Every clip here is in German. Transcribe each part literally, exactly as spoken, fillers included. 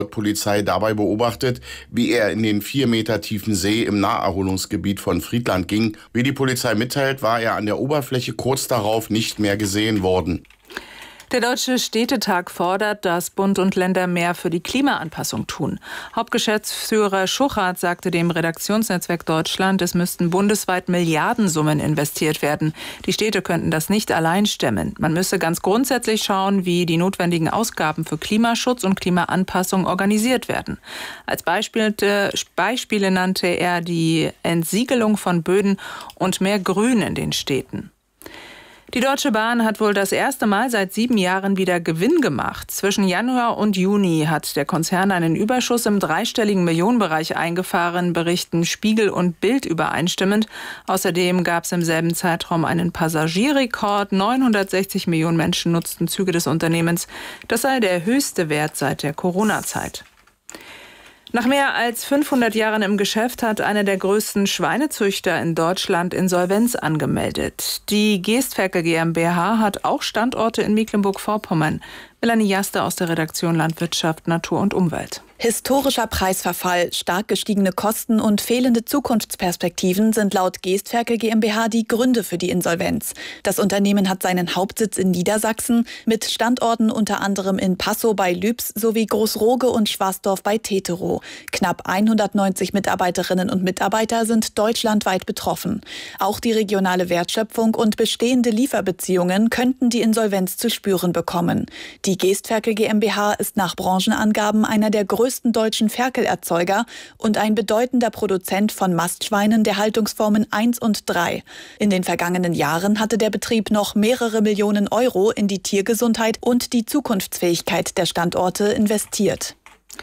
Polizei dabei beobachtet, wie er in den vier Meter tiefen See im Naherholungsgebiet von Friedland ging. Wie die Polizei mitteilt, war er an der Oberfläche kurz darauf nicht mehr gesehen worden. Der Deutsche Städtetag fordert, dass Bund und Länder mehr für die Klimaanpassung tun. Hauptgeschäftsführer Schuchart sagte dem Redaktionsnetzwerk Deutschland, es müssten bundesweit Milliardensummen investiert werden. Die Städte könnten das nicht allein stemmen. Man müsse ganz grundsätzlich schauen, wie die notwendigen Ausgaben für Klimaschutz und Klimaanpassung organisiert werden. Als Beispiel, äh, Beispiele nannte er die Entsiegelung von Böden und mehr Grün in den Städten. Die Deutsche Bahn hat wohl das erste Mal seit sieben Jahren wieder Gewinn gemacht. Zwischen Januar und Juni hat der Konzern einen Überschuss im dreistelligen Millionenbereich eingefahren, berichten Spiegel und Bild übereinstimmend. Außerdem gab es im selben Zeitraum einen Passagierrekord. neunhundertsechzig Millionen Menschen nutzten Züge des Unternehmens. Das sei der höchste Wert seit der Corona-Zeit. Nach mehr als fünfhundert Jahren im Geschäft hat einer der größten Schweinezüchter in Deutschland Insolvenz angemeldet. Die Geestferkel GmbH hat auch Standorte in Mecklenburg-Vorpommern. Melanie Jaster aus der Redaktion Landwirtschaft, Natur und Umwelt. Historischer Preisverfall, stark gestiegene Kosten und fehlende Zukunftsperspektiven sind laut Geestferkel GmbH die Gründe für die Insolvenz. Das Unternehmen hat seinen Hauptsitz in Niedersachsen mit Standorten unter anderem in Passow bei Lübs sowie Großroge und Schwarsdorf bei Teterow. Knapp hundertneunzig Mitarbeiterinnen und Mitarbeiter sind deutschlandweit betroffen. Auch die regionale Wertschöpfung und bestehende Lieferbeziehungen könnten die Insolvenz zu spüren bekommen. Die Geestferkel GmbH ist nach Branchenangaben einer der größten deutschen Ferkelerzeuger und ein bedeutender Produzent von Mastschweinen der Haltungsformen eins und drei. In den vergangenen Jahren hatte der Betrieb noch mehrere Millionen Euro in die Tiergesundheit und die Zukunftsfähigkeit der Standorte investiert.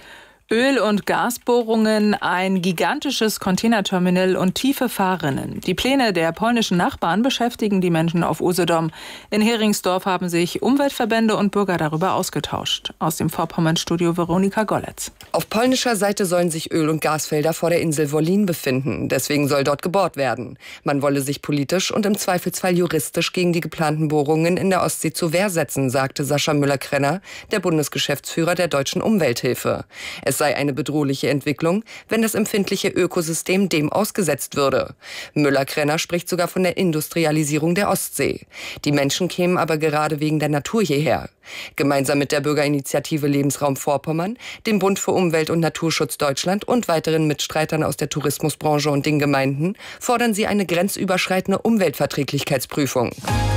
Öl- und Gasbohrungen, ein gigantisches Containerterminal und tiefe Fahrrinnen. Die Pläne der polnischen Nachbarn beschäftigen die Menschen auf Usedom. In Heringsdorf haben sich Umweltverbände und Bürger darüber ausgetauscht. Aus dem Vorpommern-Studio Veronika Golletz. Auf polnischer Seite sollen sich Öl- und Gasfelder vor der Insel Wollin befinden. Deswegen soll dort gebohrt werden. Man wolle sich politisch und im Zweifelsfall juristisch gegen die geplanten Bohrungen in der Ostsee zur Wehr setzen, sagte Sascha Müller-Krenner, der Bundesgeschäftsführer der Deutschen Umwelthilfe. Es sei eine bedrohliche Entwicklung, wenn das empfindliche Ökosystem dem ausgesetzt würde. Müller-Krenner spricht sogar von der Industrialisierung der Ostsee. Die Menschen kämen aber gerade wegen der Natur hierher. Gemeinsam mit der Bürgerinitiative Lebensraum Vorpommern, dem Bund für Umwelt- und Naturschutz Deutschland und weiteren Mitstreitern aus der Tourismusbranche und den Gemeinden fordern sie eine grenzüberschreitende Umweltverträglichkeitsprüfung.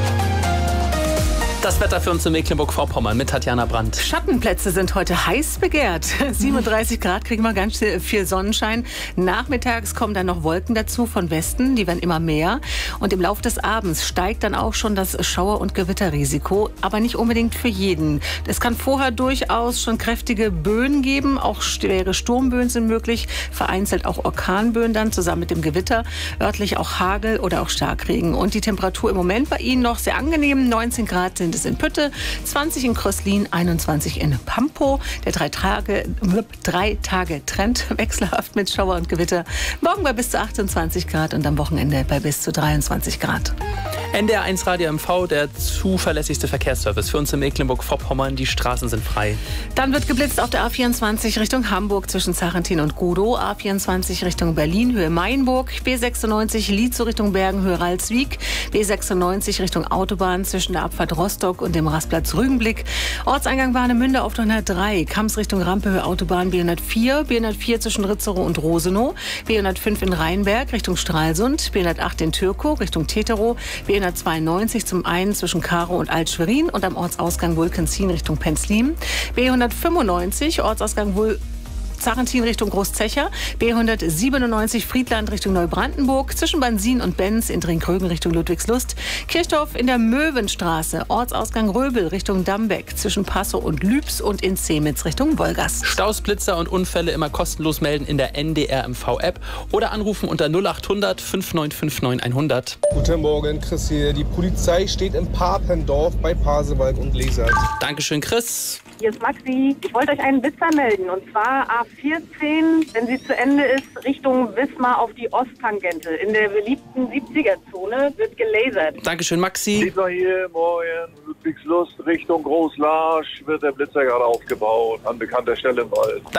Das Wetter für uns in Mecklenburg-Vorpommern mit Tatjana Brandt. Schattenplätze sind heute heiß begehrt. siebenunddreißig Grad kriegen wir ganz viel Sonnenschein. Nachmittags kommen dann noch Wolken dazu von Westen, die werden immer mehr. Und im Laufe des Abends steigt dann auch schon das Schauer- und Gewitterrisiko, aber nicht unbedingt für jeden. Es kann vorher durchaus schon kräftige Böen geben, auch schwere Sturmböen sind möglich, vereinzelt auch Orkanböen dann zusammen mit dem Gewitter, örtlich auch Hagel oder auch Starkregen. Und die Temperatur im Moment bei Ihnen noch sehr angenehm, neunzehn Grad sind es in Pütte, zwanzig in Kröslin, einundzwanzig in Pampow. Der drei Tage, drei Tage Trend wechselhaft mit Schauer und Gewitter. Morgen bei bis zu achtundzwanzig Grad und am Wochenende bei bis zu dreiundzwanzig Grad. N D R eins Radio M V, der zuverlässigste Verkehrsservice für uns in Mecklenburg-Vorpommern. Die Straßen sind frei. Dann wird geblitzt auf der A vierundzwanzig Richtung Hamburg zwischen Zachentin und Godow, A vierundzwanzig Richtung Berlin, Höhe Mainburg, B sechsundneunzig Lietzow Richtung Bergen, Höhe Ralswiek, B sechsundneunzig Richtung Autobahn zwischen der Abfahrt Rostock und dem Rastplatz Rügenblick, Ortseingang Warnemünde auf der hundertdrei, Kamms Richtung Rampe, Höhe Autobahn B hundertvier, B hundertvier zwischen Ritzerow und Rosenow, B hundertfünf in Rheinberg Richtung Stralsund, B hundertacht in Türkow Richtung Teterow, B hundertzweiundneunzig zum einen zwischen Karow und Alt-Schwerin und am Ortsausgang Wulkenzien Richtung Penzlin, B hundertfünfundneunzig Ortsausgang Wul Zachentin Richtung Großzecher, B hundertsiebenundneunzig Friedland Richtung Neubrandenburg, zwischen Bansin und Benz in Drinkrögen Richtung Ludwigslust, Kirchdorf in der Möwenstraße, Ortsausgang Röbel Richtung Dambeck, zwischen Passow und Lübs und in Zemitz Richtung Wolgast. Staus, Blitzer und Unfälle immer kostenlos melden in der N D R M V-App oder anrufen unter null achthundert fünf neun fünf neun hundert. Guten Morgen, Chris hier. Die Polizei steht in Papendorf bei Pasewalk und Lesert. Dankeschön, Chris. Hier ist Maxi. Ich wollte euch einen Witzer melden. Und zwar A vierzehn, wenn sie zu Ende ist, Richtung Wismar auf die Osttangente. In der beliebten siebziger-Zone wird gelasert. Dankeschön, Maxi. Blitzer hier, moin. Ludwigslust Richtung Großlarsch wird der Blitzer gerade aufgebaut. An bekannter Stelle im Wald.